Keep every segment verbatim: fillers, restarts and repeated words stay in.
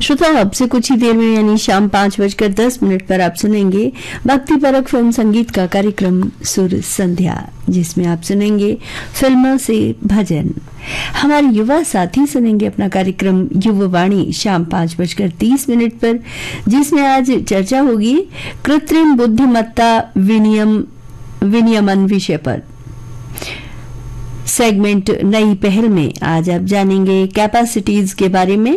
श्रोता, अब से कुछ ही देर में यानी शाम पांच बजकर दस मिनट पर आप सुनेंगे भक्ति परक फिल्म संगीत का कार्यक्रम सुर संध्या, जिसमें आप सुनेंगे फिल्मों से भजन। हमारे युवा साथी सुनेंगे अपना कार्यक्रम युववाणी शाम पांच बजकर तीस मिनट पर, जिसमें आज चर्चा होगी कृत्रिम बुद्धिमत्ता विनियम विनियमन विषय पर। सेगमेंट नई पहल में आज आप जानेंगे कैपेसिटीज के बारे में।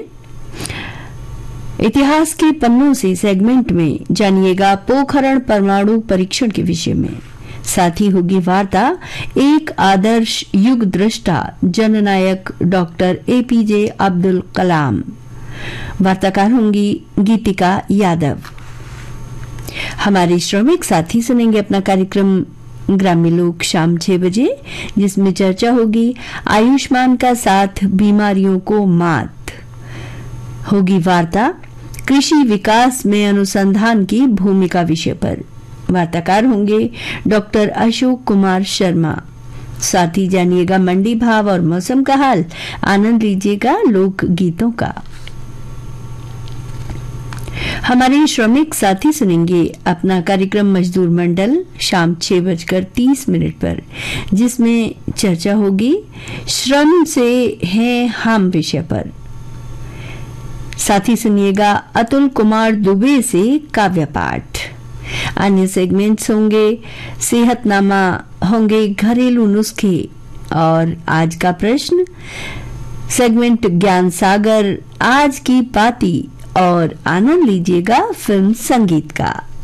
इतिहास के पन्नों से सेगमेंट में जानिएगा पोखरण परमाणु परीक्षण के विषय में। साथ ही होगी वार्ता एक आदर्श युग दृष्टा जननायक डॉक्टर एपीजे अब्दुल कलाम। वार्ताकार होंगी गीतिका यादव। हमारे श्रमिक साथी सुनेंगे अपना कार्यक्रम ग्राम्य लोक शाम छह बजे, जिसमें चर्चा होगी आयुष्मान का साथ बीमारियों को मात। होगी वार्ता कृषि विकास में अनुसंधान की भूमिका विषय पर। वार्ताकार होंगे डॉक्टर अशोक कुमार शर्मा। साथ ही जानिएगा मंडी भाव और मौसम का हाल। आनंद लीजिएगा लोक गीतों का। हमारे श्रमिक साथी सुनेंगे अपना कार्यक्रम मजदूर मंडल शाम छह बजकर तीस मिनट पर, जिसमें चर्चा होगी श्रम से है हम विषय पर। साथ ही सुनिएगा अतुल कुमार दुबे से काव्य पाठ। अन्य सेगमेंट्स होंगे सेहतनामा, होंगे घरेलू नुस्खे और आज का प्रश्न, सेगमेंट ज्ञान सागर, आज की पाती और आनंद लीजिएगा फिल्म संगीत का।